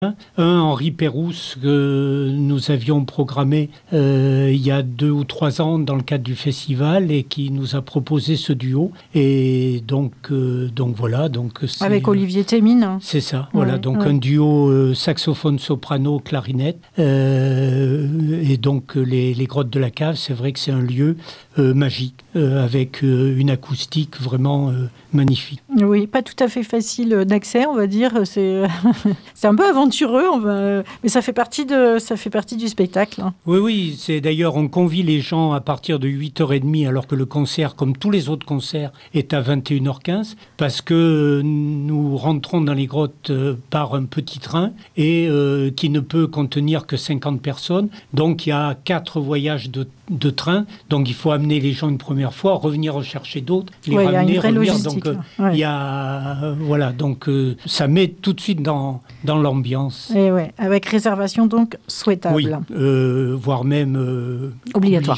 Un, Henri Pérouse, que nous avions programmé il y a 2 ou 3 ans dans le cadre du festival et qui nous a proposé ce duo. Et donc voilà. C'est, avec Olivier Thémine. C'est ça, voilà. Un duo saxophone-soprano-clarinette. Et donc les Grottes de la Cave, c'est vrai que c'est un lieu magique, avec une acoustique vraiment magnifique. Oui, pas tout à fait facile d'accès, on va dire. C'est un peu aventureux, mais ça fait partie du spectacle. Oui, c'est d'ailleurs, on convie les gens à partir de 8h30, alors que le concert, comme tous les autres concerts, est à 21h15, parce que nous rentrons dans les grottes par un petit train et qui ne peut contenir que 50 personnes. Donc il y a 4 voyages de train, donc il faut amener les gens une première fois, revenir rechercher d'autres, les ramener, revenir. Donc il y a ça met tout de suite dans l'ambiance. Et avec réservation donc souhaitable. Oui, voire même obligatoire.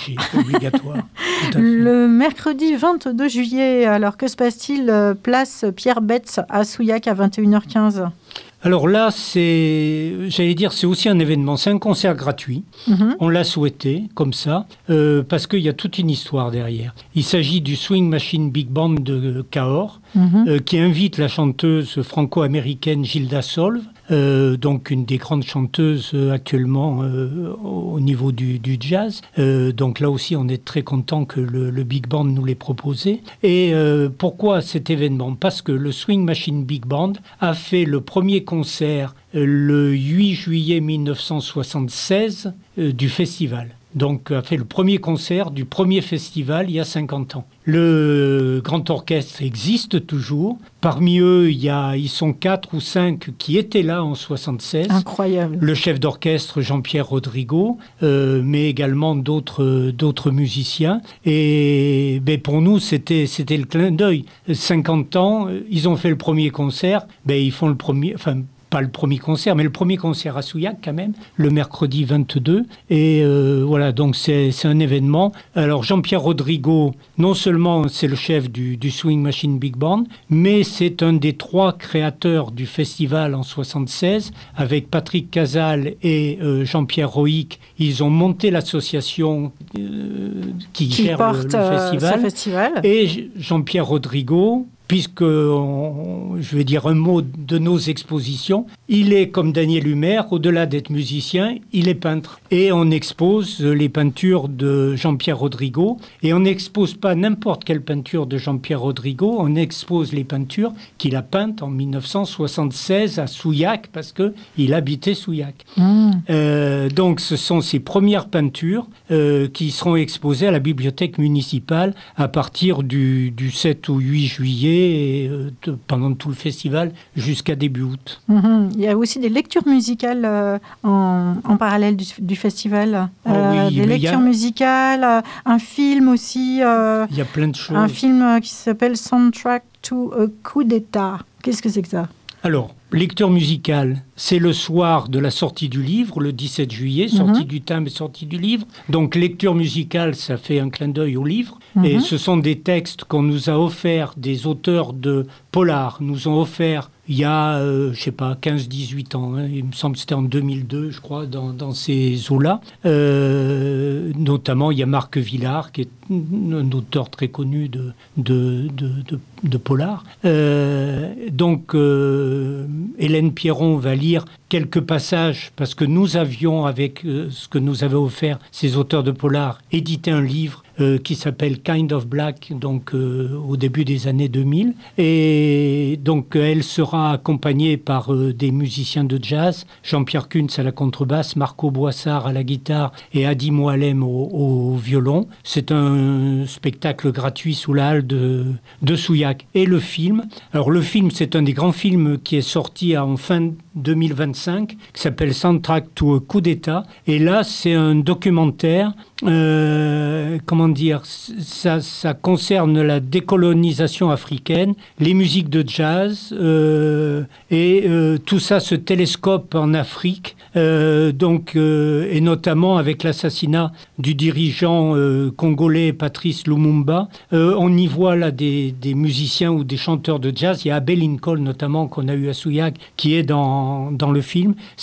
Le mercredi 22 juillet, alors que se passe-t-il? Place Pierre Betz à Souillac à 21h15. Alors là, c'est aussi un événement, c'est un concert gratuit. On l'a souhaité comme ça, parce qu'il y a toute une histoire derrière. Il s'agit du Swing Machine Big Band de Cahors, qui invite la chanteuse franco-américaine Gilda Solve, donc une des grandes chanteuses actuellement au niveau du jazz. Donc là aussi, on est très content que le Big Band nous l'ait proposé. Et pourquoi cet événement? Parce que le Swing Machine Big Band a fait le premier concert le 8 juillet 1976 du festival. Donc a fait le premier concert du premier festival il y a 50 ans. Le grand orchestre existe toujours. Parmi eux, ils sont 4 ou 5 qui étaient là en 76. Incroyable. Le chef d'orchestre Jean-Pierre Rodrigo, mais également d'autres musiciens. Et pour nous, c'était le clin d'œil. 50 ans, ils ont fait le premier concert. Ils font le premier... pas le premier concert, mais le premier concert à Souillac quand même, le mercredi 22. Et voilà, donc c'est un événement. Alors Jean-Pierre Rodrigo, non seulement c'est le chef du Swing Machine Big Band, mais c'est un des 3 créateurs du festival en 76. Avec Patrick Casal et Jean-Pierre Roïc, ils ont monté l'association qui gère le festival. Et Jean-Pierre Rodrigo, puisque, je vais dire un mot de nos expositions, il est comme Daniel Humer, au-delà d'être musicien, il est peintre. Et on expose les peintures de Jean-Pierre Rodrigo, et on n'expose pas n'importe quelle peinture de Jean-Pierre Rodrigo, on expose les peintures qu'il a peintes en 1976 à Souillac, parce qu'il habitait Souillac. Donc ce sont ses premières peintures qui seront exposées à la bibliothèque municipale à partir du 7 ou 8 juillet, et pendant tout le festival jusqu'à début août. Il y a aussi des lectures musicales en parallèle du festival. Des lectures musicales, un film aussi. Il y a plein de choses. Un film qui s'appelle Soundtrack to a Coup d'État. Qu'est-ce que c'est que ça? Alors, lecture musicale, c'est le soir de la sortie du livre, le 17 juillet, sortie du timbre et sortie du livre. Donc, lecture musicale, ça fait un clin d'œil au livre. Et ce sont des textes qu'on nous a offerts, des auteurs de polar nous ont offert il y a, 15-18 ans. Il me semble que c'était en 2002, je crois, dans ces eaux-là. Notamment, il y a Marc Villard, qui est un auteur très connu de polar. Hélène Pierron va lire quelques passages, parce que nous avions, avec ce que nous avaient offert ces auteurs de polar, édité un livre qui s'appelle Kind of Black, au début des années 2000. Et donc, elle sera accompagnée par des musiciens de jazz, Jean-Pierre Kuntz à la contrebasse, Marco Boissard à la guitare et Adi Moalem au violon. C'est un spectacle gratuit sous la halle de Souillac. Et le film, c'est un des grands films qui est sorti en fin 2025, qui s'appelle Soundtrack to a Coup d'État. Et là, c'est un documentaire, ça concerne la décolonisation africaine, les musiques de jazz, et tout ça se télescope en Afrique, Et notamment avec l'assassinat du dirigeant congolais Patrice Lumumba. On y voit là des musiciens ou des chanteurs de jazz. Il y a Abbey Lincoln notamment qu'on a eu à Souillac qui est dans le film.